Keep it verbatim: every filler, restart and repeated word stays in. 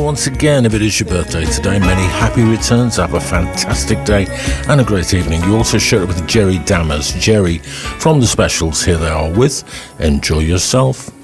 once again if it is your birthday today. Many happy returns. Have a fantastic day and a great evening. You also share it with Jerry Dammers. Jerry from The Specials. Here they are with Enjoy Yourself.